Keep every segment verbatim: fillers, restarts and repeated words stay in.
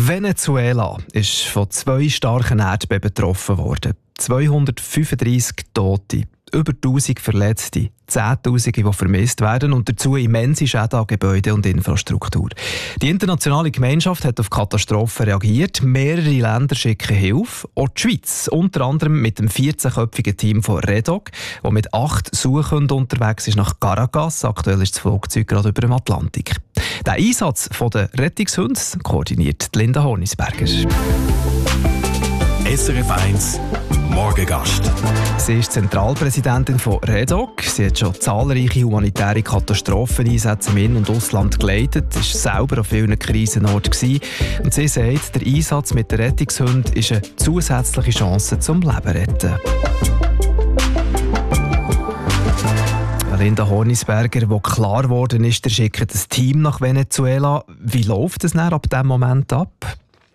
Venezuela ist von zwei starken Erdbeben betroffen worden. zweihundertfünfunddreissig Tote, über tausend Verletzte, Zehntausende, die vermisst werden und dazu immense Schäden an Gebäuden und Infrastruktur. Die internationale Gemeinschaft hat auf Katastrophen reagiert. Mehrere Länder schicken Hilfe. Auch die Schweiz, unter anderem mit dem vierzehnköpfigen Team von REDOC, das mit acht Suchhunden unterwegs ist nach Caracas. Aktuell ist das Flugzeug gerade über dem Atlantik. Den Einsatz der Rettungshunde koordiniert Linda Hornisberger. S R F eins Morgengast. Sie ist Zentralpräsidentin von REDOC. Sie hat schon zahlreiche humanitäre Katastropheneinsätze im In- und Ausland geleitet, war selber an vielen Krisenorten gewesen. Und sie sagt, der Einsatz mit den Rettungshunden ist eine zusätzliche Chance zum Leben retten. Linda Hornisberger, wo klar geworden ist, der schickt ein Team nach Venezuela. Wie läuft es dann ab diesem Moment ab?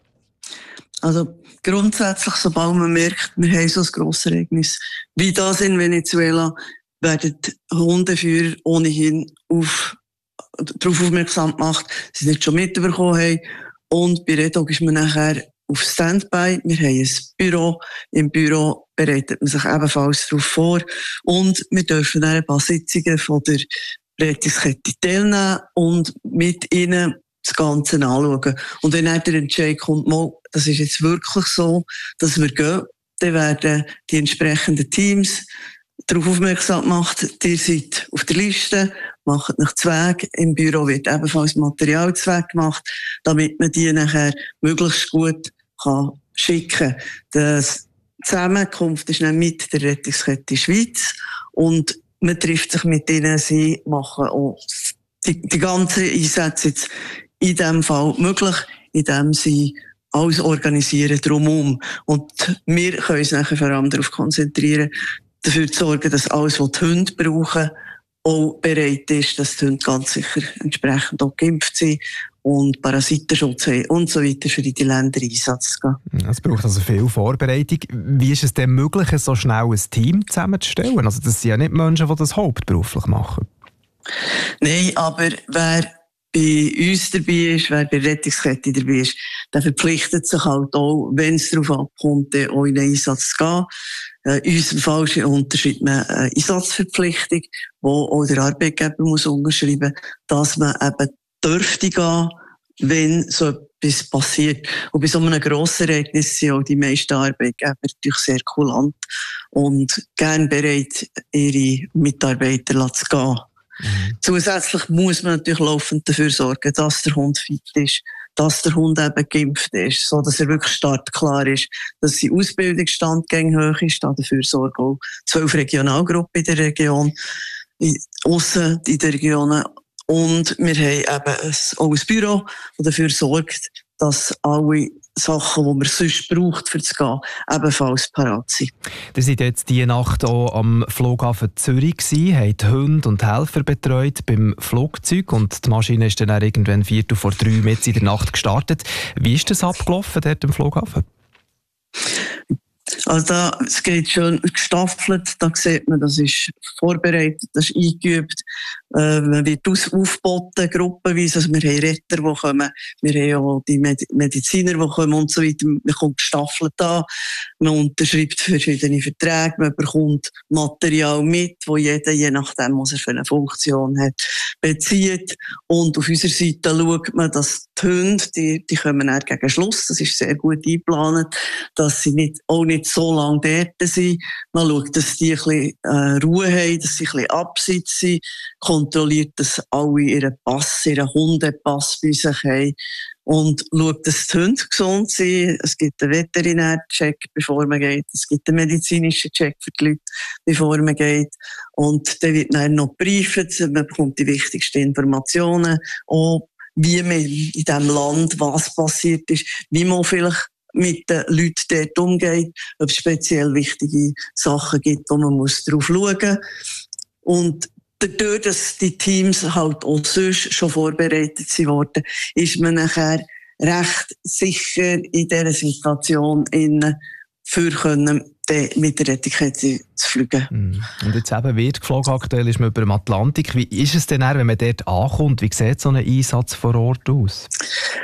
Also grundsätzlich, sobald man merkt, wir haben so ein grosses Ereignis wie das in Venezuela, werden Hundeführer ohnehin auf, darauf aufmerksam gemacht, dass sie es nicht schon mitbekommen haben. Und bei REDOC ist man nachher auf Standby. Wir haben ein Büro. Im Büro bereitet man sich ebenfalls darauf vor. Und wir dürfen dann ein paar Sitzungen von der Rettungskette teilnehmen und mit ihnen das Ganze anschauen. Und wenn dann der Entscheid kommt, mal, das ist jetzt wirklich so, dass wir gehen, dann werden die entsprechenden Teams darauf aufmerksam gemacht, ihr seid auf der Liste, macht nach Zweck. Im Büro wird ebenfalls Materialzweck gemacht, damit man die nachher möglichst gut kann schicken kann. Die Zusammenkunft ist dann mit der Rettungskette Schweiz und man trifft sich mit ihnen, sie machen auch die, die ganzen Einsätze jetzt in diesem Fall möglich, indem sie alles organisieren drumherum. Und wir können uns nachher vor allem darauf konzentrieren, dafür zu sorgen, dass alles, was die Hunde brauchen, auch bereit ist, dass die Hunde ganz sicher entsprechend auch geimpft sind und Parasitenschutz haben und so weiter für in die Länder Einsatz zu gehen. Es braucht also viel Vorbereitung. Wie ist es denn möglich, so schnell ein Team zusammenzustellen? Also das sind ja nicht Menschen, die das hauptberuflich machen. Nein, aber wer bei uns dabei ist, wer bei der Rettungskette dabei ist, der verpflichtet sich halt auch, wenn es darauf abkommt, auch in den Einsatz zu gehen. Äh, in unserem Fall unterschreibt man eine Einsatzverpflichtung, wo auch der Arbeitgeber muss unterschreiben, dass man eben dürfte gehen, wenn so etwas passiert. Und bei so einem grossen Ereignis sind auch die meisten Arbeitgeber natürlich sehr kulant und gern bereit, ihre Mitarbeiter zu gehen. Mhm. Zusätzlich muss man natürlich laufend dafür sorgen, dass der Hund fit ist, dass der Hund eben geimpft ist, so dass er wirklich startklar ist, dass sein Ausbildungsstand hoch ist, dafür sorgen auch zwölf Regionalgruppen in der Region, aussen in den Regionen. Und wir haben eben auch ein Büro, das dafür sorgt, dass alle Sachen, die man sonst braucht, für zu gehen, ebenfalls parat sind. Ihr seid jetzt diese Nacht auch am Flughafen Zürich gewesen, habt Hunde und Helfer betreut beim Flugzeug und die Maschine ist dann auch irgendwann viertel vor drei mit in der Nacht gestartet. Wie ist das abgelaufen dort am Flughafen? Also da, es geht schon gestaffelt, da sieht man, das ist vorbereitet, das ist eingeübt, äh, man wird aus, aufgeboten, gruppenweise, also wir haben Retter, die kommen, wir haben auch die Med- Mediziner, die kommen und so weiter, man kommt gestaffelt an, man unterschreibt verschiedene Verträge, man bekommt Material mit, wo jeder, je nachdem, was er für eine Funktion hat, bezieht und auf unserer Seite schaut man, dass die Hunde, die, die kommen dann gegen Schluss, das ist sehr gut eingeplant, dass sie nicht, auch nicht so lange dort sind. Man schaut, dass die ein bisschen äh, Ruhe haben, dass sie ein bisschen Absitz sind, kontrolliert, dass alle ihren Pass, ihren Hundepass bei sich haben und schaut, dass die Hunde gesund sind. Es gibt einen Veterinärcheck, bevor man geht. Es gibt einen medizinischen Check für die Leute, bevor man geht. Und dann wird dann noch gebrieft, man bekommt die wichtigsten Informationen, auch wie man in diesem Land was passiert ist, wie man vielleicht mit den Leuten dort umgeht, ob es speziell wichtige Sachen gibt, wo man muss drauf schauen muss. Und dadurch, dass die Teams halt auch sonst schon vorbereitet worden, ist man nachher recht sicher in dieser Situation innen für können, mit der Rettungskette zu fliegen. Und jetzt eben wird geflogen, aktuell ist man über dem Atlantik. Wie ist es denn dann, wenn man dort ankommt? Wie sieht so ein Einsatz vor Ort aus?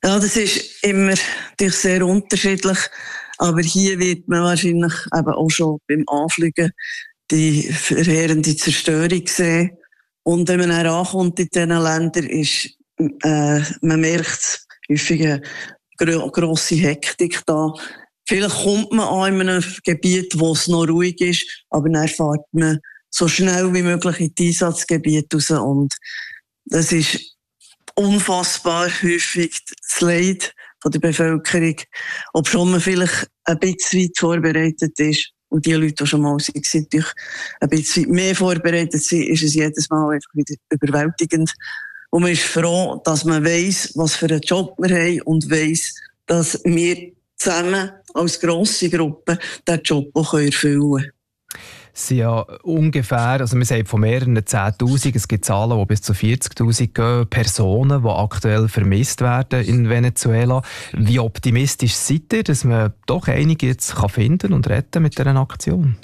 Ja, das ist immer natürlich sehr unterschiedlich. Aber hier wird man wahrscheinlich eben auch schon beim Anfliegen die verheerende Zerstörung sehen. Und wenn man dann ankommt in diesen Ländern, ist, äh, man merkt häufig eine gro- grosse Hektik da. Vielleicht kommt man an in einem Gebiet, wo es noch ruhig ist, aber dann fährt man so schnell wie möglich in die Einsatzgebiete raus. Und das ist unfassbar häufig das Leid von der Bevölkerung, ob schon man vielleicht ein bisschen weit vorbereitet ist. Und die Leute, die schon mal sind, sind natürlich ein bisschen mehr vorbereitet sind, ist es jedes Mal einfach wieder überwältigend. Und man ist froh, dass man weiss, was für einen Job wir haben und weiss, dass wir zusammen als grosse Gruppe diesen Job auch erfüllen können. Es sind ja ungefähr, also wir sagen von mehreren zehntausend, es gibt Zahlen, die bis zu vierzigtausend gehen, Personen, die aktuell vermisst werden in Venezuela. Wie optimistisch seid ihr, dass man doch einige jetzt kann finden und retten mit dieser Aktion?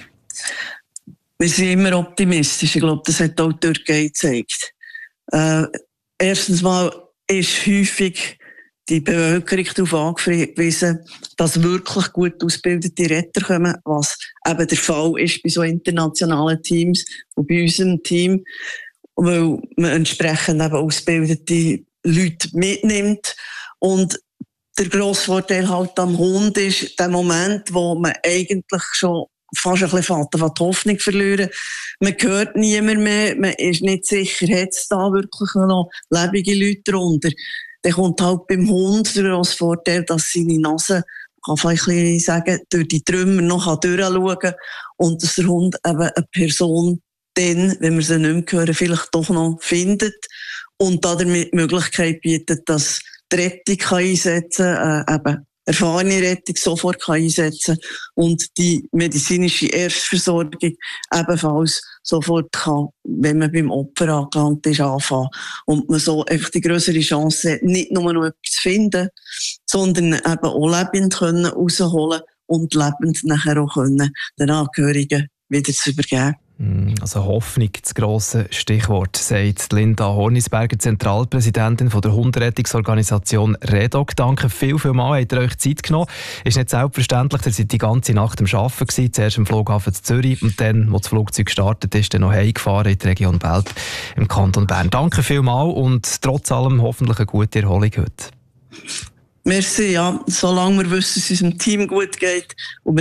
Wir sind immer optimistisch. Ich glaube, das hat auch die Türkei gezeigt. Äh, erstens mal ist häufig die Bevölkerung darauf angewiesen, dass wirklich gut ausgebildete Retter kommen, was eben der Fall ist bei so internationalen Teams und bei unserem Team, weil man entsprechend eben ausgebildete Leute mitnimmt. Und der grosse Vorteil halt am Hund ist der Moment, wo man eigentlich schon fast ein bisschen die Hoffnung verlieren. Man hört niemand mehr, man ist nicht sicher, hat es da wirklich noch lebende Leute drunter. Dann kommt halt beim Hund der grosse Vorteil, dass seine Nase, kann vielleicht ein bisschen sagen, durch die Trümmer noch durchschauen kann und dass der Hund eben eine Person dann, wenn wir sie nicht mehr hören, vielleicht doch noch findet und damit die Möglichkeit bietet, dass die Rettung einsetzen kann, äh, eben erfahrene Rettung sofort kann einsetzen und die medizinische Erstversorgung ebenfalls sofort kann, wenn man beim Opfer angelangt ist, anfangen. Und man so einfach die grössere Chance hat, nicht nur noch etwas zu finden, sondern eben auch lebend können rausholen und lebend nachher auch können den Angehörigen wieder zu übergeben. Also Hoffnung, das grosse Stichwort, sagt Linda Hornisberger, Zentralpräsidentin von der Hunderettungsorganisation REDOC. Danke viel, viel mal, habt ihr euch Zeit genommen. Ist nicht selbstverständlich, ihr seid die ganze Nacht am Arbeiten gewesen, zuerst am Flughafen zu Zürich und dann, als das Flugzeug gestartet ist, dann noch heimgefahren in die Region Belp im Kanton Bern. Danke viel mal und trotz allem hoffentlich eine gute Erholung heute. Merci, ja, solange wir wissen, dass es unserem Team gut geht und wir